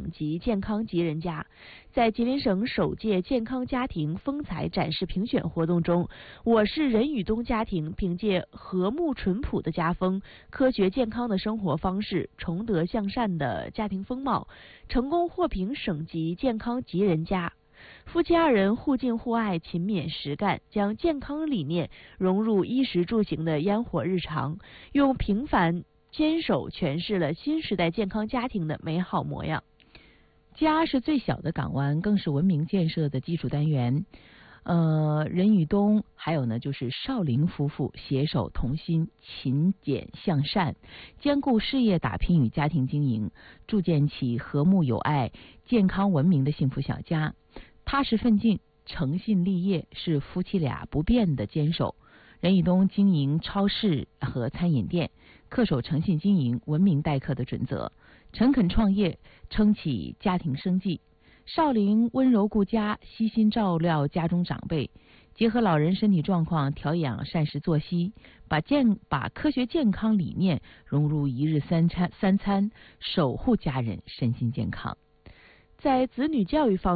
省级健康吉人家。在吉林省首届健康家庭风采展示评选活动中，我市任宇东家庭凭借和睦淳朴的家风、科学健康的生活方式、崇德向善的家庭风貌，成功获评省级健康吉人家。夫妻二人互敬互爱、勤勉实干，将健康理念融入衣食住行的烟火日常，用平凡坚守诠释了新时代健康家庭的美好模样。 家是最小的港湾，更是文明建设的基础单元。任宇东还有呢就是邵玲夫妇携手同心，勤俭向善，兼顾事业打拼与家庭经营，铸建起和睦友爱、健康文明的幸福小家。踏实奋进、诚信立业是夫妻俩不变的坚守。任宇东经营超市和餐饮店，恪守诚信经营、文明待客的准则，诚恳创业，撑起家庭生计。邵玲温柔顾家，悉心照料家中长辈，结合老人身体状况调养膳食作息，把科学健康理念融入一日三餐，守护家人身心健康。 在子女教育方面，